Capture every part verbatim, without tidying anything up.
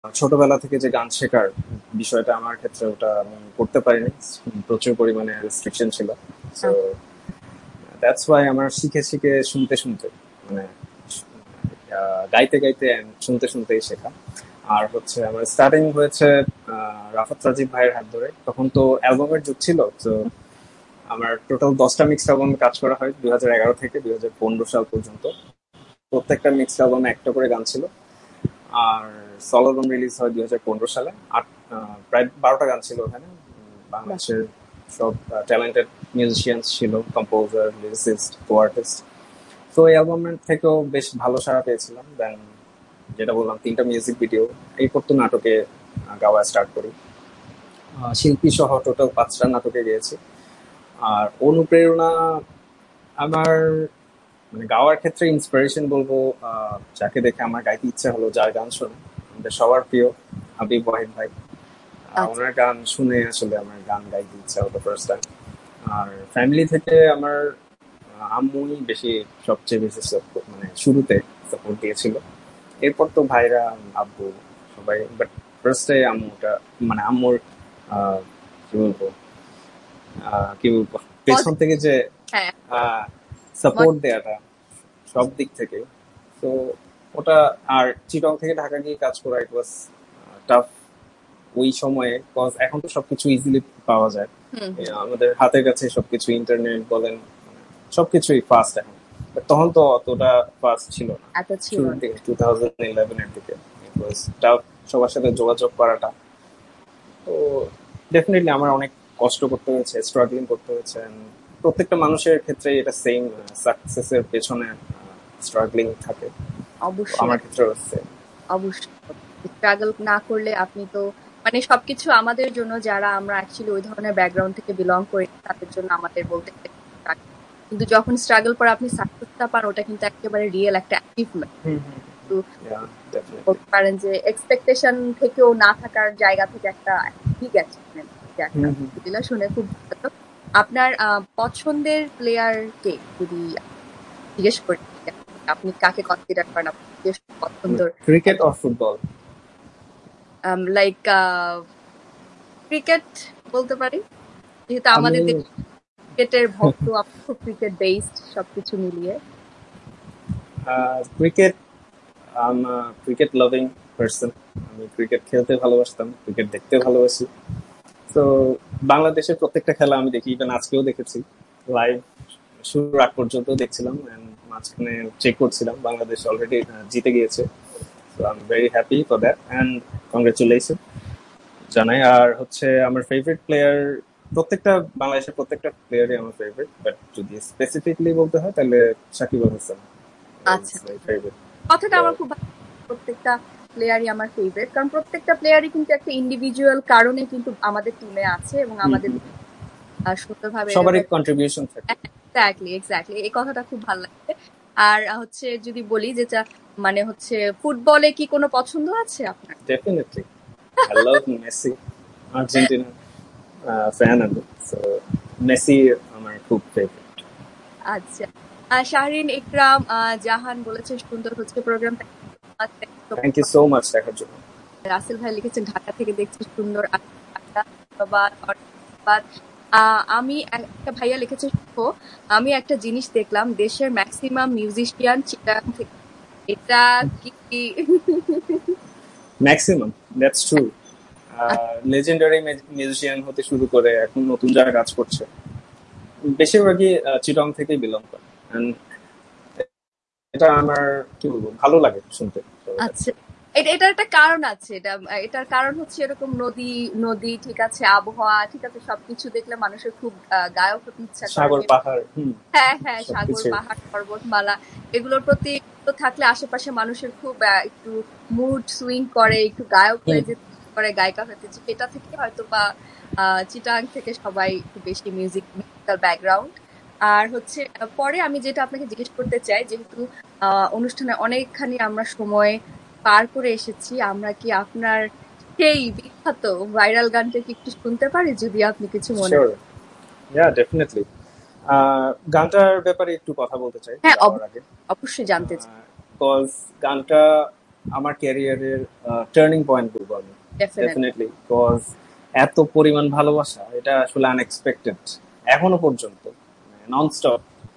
ছোটবেলা থেকে যে গান শেখার বিষয়টা আমার ক্ষেত্রে ওটা আমি করতে পারিনি, প্রচুর পরিমাণে রেস্ট্রিকশন ছিল। সো দ্যাটস ওয়াই আমার শিখে শিখে শুনতে শুনতে মানে আহ, গাইতে গাইতে and শুনতে শুনতেই শেখা। আর হচ্ছে আমার স্টার্টিং হয়েছে আহ, রাফাত রাজীব ভাইয়ের হাত ধরে। তখন তো অ্যালবামের যুগ ছিল, তো আমার টোটাল দশটা মিক্স অ্যালবামে কাজ করা হয় দুই হাজার এগারো থেকে দুই হাজার পনেরো সাল পর্যন্ত। প্রত্যেকটা মিক্স অ্যালবামে একটা করে গান ছিল। আর সলো অ্যালবাম রিলিজ হয় দুই হাজার পনেরো সালে। আট আহ, প্রায় বারোটা গান ছিল ওখানে। উম, বাংলাদেশের সব ট্যালেন্টেড মিউজিশিয়ানস ছিল, কম্পোজার, লিরিসিস্ট, কো আর্টিস্ট। তো এই অ্যালবামের থেকেও বেশ ভালো সাড়া পেয়েছিলাম। দেন যেটা বললাম, তিনটা মিউজিক ভিডিও, এই পর্যন্ত নাটকে আহ, গাওয়া স্টার্ট করি। আহ, শিল্পী সহ টোটাল পাঁচটা নাটকে গিয়েছি। আর অনুপ্রেরণা আমার মানে গাওয়ার ক্ষেত্রে ইন্সপিরেশন বলবো, আহ, যাকে দেখে আমার গাইতে ইচ্ছা হলো, যার গান শুনে আমাদের সবার প্রিয় হাবিব ওয়াহিদ ভাই। আহ, আচ্ছা ওনার গান শুনে আসলে আমার গান গাইতে ইচ্ছা হলো ফার্স্ট টাইম। আর ফ্যামিলি থেকে আমার আহ, আম্মুই বেশি, সবচেয়ে বেশি support, মানে শুরুতে সাপোর্ট দিয়েছিল। এরপর তো ভাইরা, আব্বু, সবাই, বাট ফার্স্টে আম্মুটা, মানে আম্মুর আহ, কি বলবো আহ, কি বলবো পেছন পজিটিভ থেকে যে হ্যাঁ সাপোর্ট মত- দেয়াটা সব দিক থেকে। তো ওটা, আর চিটং থেকে ঢাকা গিয়ে কাজ করা, ইট ওয়াজ টাফ ওই সময়ে, কজ এখন তো সবকিছু ইজিলি পাওয়া যায়। হুম এ, হুম আমাদের হাতের কাছে সবকিছু, ইন্টারনেট বলেন, সবকিছুই ফাস্ট এখন। But তখন তো অতটা ফাস্ট ছিল না। এত ছিল শুরুর না। দিকে টু থাউজেন্ড ইলেভেন এর দিকে ইট ওয়াজ টাফ সবার সাথে যোগাযোগ করাটা। তো ডেফিনেটলি আমার অনেক কষ্ট করতে হয়েছে, স্ট্রাগলিং করতে হয়েছে। And প্রত্যেকটা মানুষের ক্ষেত্রে এটা সেম, সাকসেসের পেছনে স্ট্রাগলিং থাকে। তো অবশ্যই আমার ক্ষেত্রে হচ্ছে অবশ্যই স্ট্রাগল না করলে আপনি তো মানে সবকিছু আমাদের জন্য, যারা আমরা অ্যাকচুয়ালি ওই ধরনের ব্যাকগ্রাউন্ড থেকে বিলং করি তাদের জন্য আমাদের বলতে গেলে struggle। কিন্তু যখন স্ট্রাগল করে আপনি সাকসেসটা পান, ওটা কিন্তু একেবারে রিয়েল একটা অ্যাচিভমেন্ট। ডেফিনেটলি। বলতে পারেন যে এক্সপেকটেশন থেকেও না থাকার জায়গা থেকে একটা বিগ অ্যাচিভমেন্ট। একটা আলহামদুলিল্লাহ, শুনে খুব ভালো লাগলো। আপনার আহ, পছন্দের প্লেয়ার কে যদি জিজ্ঞেস করি, আপনি কাকে কনসিডার করেন আপনার নিজস্ব পছন্দের? Cricket or football? Like cricket বলতে পারি, যেহেতু আমি আমাদের দেশ ক্রিকেটের ভক্ত, আমরা খুব ক্রিকেট বেসড সবকিছু মিলিয়ে। ক্রিকেট, আম ক্রিকেট লাভিং পার্সন। আমি ক্রিকেট খেলতে ভালোবাসতাম, ক্রিকেট দেখতে ভালোবাসি। তো বাংলাদেশের প্রত্যেকটা খেলা আমি দেখি, ইভেন আজকেও দেখেছি লাইভ, শুরুর আগ পর্যন্ত দেখছিলাম। And মাঝখানে চেক করছিলাম, বাংলাদেশ অলরেডি জিতে গিয়েছে। তো I am very happy for that and congratulation জানাই। আর হচ্ছে আমার ফেভারিট প্লেয়ার, প্রত্যেকটা বাংলাদেশের প্রত্যেকটা প্লেয়ারই আমার ফেভারিট, বাট যদি স্পেসিফিকলি বলতে হয় তাহলে সাকিব আল হাসান ইজ আচ্ছা, মাই ফেভারিট কথাটা আমার প্লেয়ার। খুব ভালো লাগে। প্রত্যেকটা প্লেয়ারই আমার ফেভারিট, কারণ প্রত্যেকটা প্লেয়ারই কিন্তু একটা ইন্ডিভিজুয়াল কারণে কিন্তু আমাদের টিমে আছে এবং আমাদের আহ, সুন্দরভাবে সবারই কন্ট্রিবিউশন থাকে। এক্স্যাক্টলি এক্স্যাক্টলি এই কথাটা খুব ভালো লাগে। আর হচ্ছে যদি বলি যেটা মানে হচ্ছে ফুটবলে কি কোনো পছন্দ আছে আপনার? Definitely I love Messi, Argentina fan আমি। সো মেসি আমার খুব ফেভারিট। আচ্ছা, আহ, শাহরিন ইকরাম আহ, জাহান বলেছে সুন্দর হচ্ছে প্রোগ্রামটা। থ্যাংক ইউ সো মাচ দেখার জন্য। রাসেল ভাই লিখেছেন ঢাকা থেকে দেখছি সুন্দর আড্ডা, ধন্যবাদ অনেক ধন্যবাদ। আহ, আমি একটা ভাইয়া লিখেছে শুভ, আমি একটা জিনিস দেখলাম, দেশের ম্যাক্সিমাম মিউজিশিয়ান চিটাগাং থেকে। এটা কি? Maximum, that's true. Legendary musician হতে শুরু করে এখন নতুন যারা কাজ করছে বেশিরভাগই চিটং থেকেই বিলং করে। And এটা আমার কি বলবো, ভালো লাগে শুনতে সবার কাছে। আচ্ছা, এটা এটার একটা কারণ আছে। এটা এটার কারণ হচ্ছে এরকম নদী নদী ঠিক আছে, আবহাওয়া ঠিক আছে, সবকিছু দেখলে মানুষের খুব আহ, গায়ক হতে ইচ্ছা করে। সাগর, পাহাড়, হুম, হ্যাঁ হ্যাঁ, সাগর, সবকিছু। পাহাড়, পর্বতমালা, এগুলোর প্রতি তো থাকলে আশেপাশে মানুষের খুব আহ, একটু মুড সুইং করে, একটু গায়ক হয়ে যেতে ইচ্ছে করে, গায়িকা হতে ইচ্ছে। এটা থেকে হয়তো বা আহ, চিটাং থেকে সবাই একটু বেশি মিউজিক মিউজিক্যাল ব্যাকগ্রাউন্ড। আর হচ্ছে আহ, পরে আমি যেটা আপনাকে জিজ্ঞেস করতে চাই, যেহেতু আহ, অনুষ্ঠানে অনেকখানি আমরা সময় পার করে এসেছি, আমরা কি আপনার সেই বিখ্যাত ভাইরাল গানটা কি একটু শুনতে পারি, যদি আপনি কিছু মনে শিওর, করেন? ইয়া ডেফিনেটলি। গানটার ব্যাপারে একটু কথা বলতে চাই হ্যাঁ যাওয়ার অব- আগে। অবশ্যই জানতে চাই। কজ গানটা আমার ক্যারিয়ারের টার্নিং পয়েন্ট বলবো আমি, ডেফিনেটলি ডেফিনেটলি। বিকজ এত পরিমাণ ভালোবাসা, এটা আসলে আনএক্সপেক্টেড এখনো পর্যন্ত, ননস্টপ।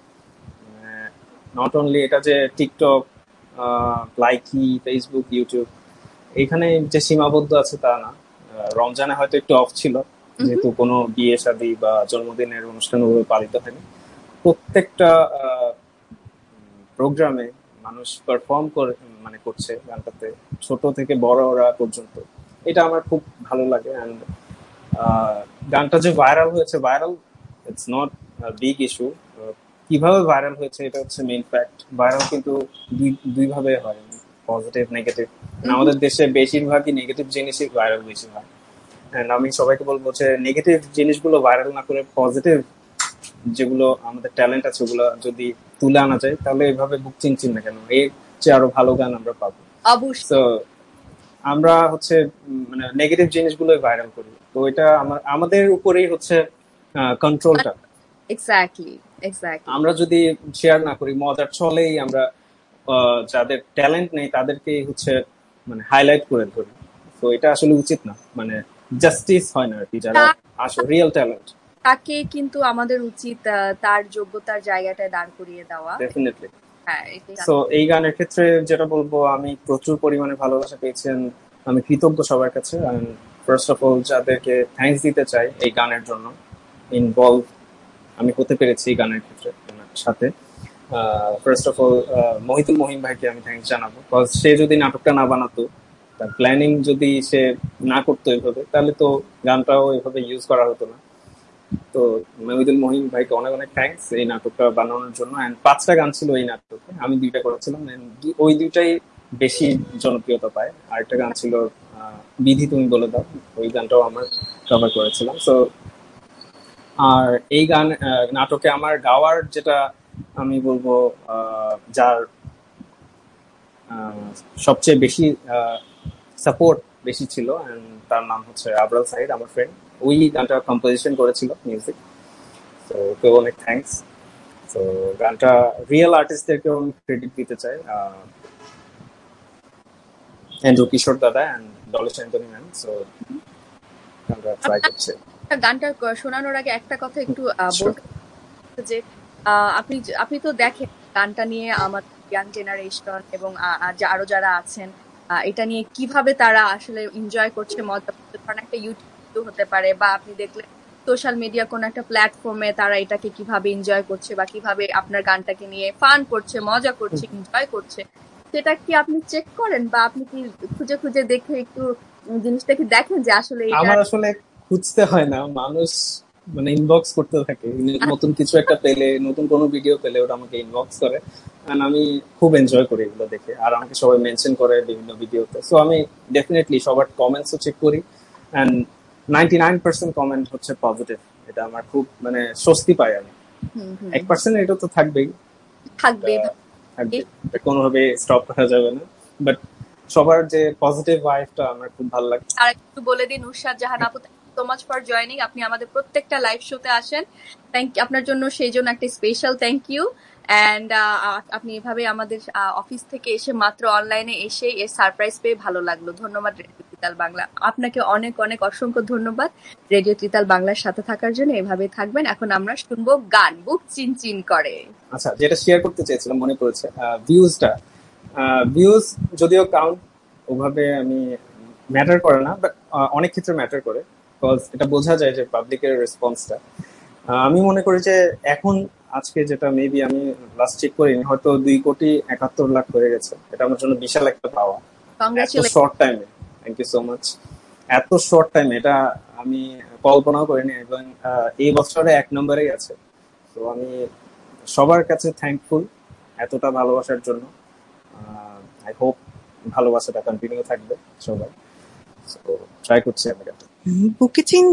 নট অনলি এটা যে টিকটক, লাইকি, ফেসবুক, ইউটিউব, এখানে যে সীমাবদ্ধ আছে তা না। আহ, রমজানে হয়তো একটু অফ ছিল, যেহেতু কোনো বিয়ে শাদী বা জন্মদিনের অনুষ্ঠান ওভাবে পালিত হয়নি। প্রত্যেকটা প্রোগ্রামে মানুষ পারফর্ম করে, মানে করছে গানটাতে, ছোট থেকে বড়রা পর্যন্ত। এটা আমার খুব ভালো লাগে। অ্যান্ড গানটা যে ভাইরাল হয়েছে, viral it's not big issue. কিভাবে ভাইরাল হয়েছে এটা হচ্ছে মেইন ফ্যাক্ট। ভাইরাল কিন্তু দুই দুই ভাবে হয়, পজিটিভ, নেগেটিভ। আমাদের দেশে বেশিরভাগই নেগেটিভ জিনিসই ভাইরাল বেশি হয়। And আমি সবাইকে বলবো যে নেগেটিভ জিনিসগুলো ভাইরাল না করে পজিটিভ যেগুলো আমাদের ট্যালেন্ট আছে ওগুলো যদি তুলে আনা যায়, তাহলে এইভাবে বুক চিনচিন না কেন, এর চেয়ে আরো ভালো গান আমরা পাবো। অবশ্যই। তো আমরা হচ্ছে উম, মানে নেগেটিভ জিনিসগুলোই ভাইরাল করি, তো এটা আমার আমাদের উপরেই হচ্ছে কন্ট্রোলটা। এক্স্যাক্টলি এক্স্যাক্টলি আমরা যদি শেয়ার না করি, মজার ছলেই আমরা আহ, যাদের ট্যালেন্ট নেই তাদেরকে হচ্ছে মানে হাইলাইট করে ধরি, তো এটা আসলে উচিত না, মানে জাস্টিস হয় না আর কি, যারা আসলে রিয়েল ট্যালেন্ট তাকে কিন্তু আমাদের উচিত আহ, তার যোগ্যতার জায়গাটায় দাঁড় করিয়ে দেওয়া। ডেফিনেটলি। হ্যাঁ, এটাই। সো এই গানের ক্ষেত্রে যেটা বলবো, আমি প্রচুর পরিমাণে ভালোবাসা পেয়েছেন, আমি কৃতজ্ঞ সবার কাছে। ফার্স্ট অফ অল যাদেরকে থ্যাঙ্কস দিতে চাই এই গানের জন্য ইনভলভ আমি হতে পেরেছি এই গানের ক্ষেত্রে ওনার সাথে। First of all Mohitul Mahim ভাইকে আমি থ্যাঙ্কস জানাবো, বিকজ সে যদি নাটকটা না বানাতো, তার প্ল্যানিং যদি সে না করতো এভাবে, তাহলে তো গানটাও এভাবে ইউজ করা হতো না। তো মহিদুল মহিম ভাইকে অনেক অনেক থ্যাঙ্কস এই নাটকটা বানানোর জন্য। এন্ড পাঁচটা গান ছিল এই নাটকে, আমি দুইটা করেছিলাম, ওই দুইটাই বেশি জনপ্রিয়তা পায়। আরেকটা গান ছিল বিধি তুমি বলে দাও, ওই গানটাও আমার কভার করেছিলাম। সো আর এই গান নাটকে আমার গাওয়ার যেটা আমি বলবো, যার সবচেয়ে বেশি সাপোর্ট বেশি ছিল, তার নাম হচ্ছে আবরাল সাহিদ, আমার ফ্রেন্ড। ওই গানটা কম্পোজিশন করেছিল মিউজিক, তো ওকে অনেক থ্যাঙ্কস। তো গানটা রিয়েল আর্টিস্টদেরকেও আমি ক্রেডিট দিতে চাই, এন্ড্রু কিশোর দাদা এন্ড ডলেশ অ্যান্টনি ম্যাম। সো গানটা ট্রাই করছে। গানটা শোনানোর আগে একটা কথা একটু বলতে, যে আপনি আপনি তো দেখেন গানটা নিয়ে আমার ইয়াং জেনারেশন এবং আরো যারা আছেন এটা নিয়ে কিভাবে তারা আসলে এনজয় করছে, মজা করছে। কারণ একটা ইউটিউব হতে পারে, বা আপনি দেখলে সোশ্যাল মিডিয়া কোন একটা প্ল্যাটফর্মে তারা এটাকে কিভাবে এনজয় করছে, বা কিভাবে আপনার গানটাকে নিয়ে ফান করছে, মজা করছে, এনজয় করছে, সেটা কি আপনি চেক করেন, বা আপনি কি খুঁজে খুঁজে দেখে একটু জিনিসটা কি দেখেন যে আসলে আমার আসলে খুঁজতে হয় না, মানুষ মানে ইনবক্স করতে থাকে, নতুন কিছু একটা পেলে, নতুন কোনো ভিডিও পেলে ওটা আমাকে ইনবক্স করে, এন্ড আমি খুব এনজয় করি এগুলো দেখে। আর আমাকে সবাই মেনশন করে বিভিন্ন ভিডিওতে, সো আমি ডেফিনেটলি সবার কমেন্টসও চেক করি, and ninety nine percent comment হচ্ছে পজিটিভ। এটা আমার খুব মানে স্বস্তি পাই আমি। এক পার্সেন্ট এটা তো থাকবেই থাকবে থাকবে কোনোভাবে স্টপ করা যাবে না, বাট সবার যে পজিটিভ ভাইবটা আমার খুব ভালো লাগে। আর একটু বলে দিন নুসরাত জাহান আপু, সো মাচ ফর জয়নিং। আপনি আমাদের প্রত্যেকটা লাইভ শোতে আসেন, থ্যাংক ইউ আপনার জন্য, সেই জন্য একটা স্পেশাল থ্যাংক ইউ। এন্ড আপনি এভাবে আমাদের অফিস থেকে এসে মাত্র অনলাইনে এসে এর সারপ্রাইজ পেয়ে ভালো লাগলো। ধন্যবাদ রেডিও ত্রিতাল বাংলা, আপনাকে অনেক অনেক অসংখ্য ধন্যবাদ রেডিও ত্রিতাল বাংলার সাথে থাকার জন্য। এভাবে থাকবেন। এখন আমরা শুনবো গান বুক চিনচিন করে। আচ্ছা, যেটা শেয়ার করতে চেয়েছিলাম মনে পড়েছে, ভিউজটা ভিউজ যদিও কাউন্ট ওভাবে আমি ম্যাটার করে না, বাট অনেক ক্ষেত্রে ম্যাটার করে, বিকজ এটা বোঝা যায় যে পাবলিকের রেসপন্সটা। আমি মনে করি যে এখন আজকে যেটা মেবি আমি লাস্ট চেক করিনি, হয়তো দুই কোটি একাত্তর লাখ হয়ে গেছে। এটা আমার জন্য বিশাল একটা পাওয়া, এত শর্ট টাইমে। Thank you so much. এত শর্ট টাইমে এটা আমি কল্পনাও করিনি, এবং এই বছরে এক নম্বরেই আছে। তো আমি সবার কাছে থ্যাঙ্কফুল এতটা ভালোবাসার জন্য। আই হোপ ভালোবাসাটা কন্টিনিউ থাকবে সবাই। ট্রাই করছি আমি। বুকে চিন